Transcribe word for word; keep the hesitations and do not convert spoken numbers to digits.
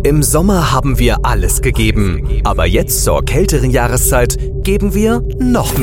Im Sommer haben wir alles gegeben, aber jetzt zur kälteren Jahreszeit geben wir noch mehr.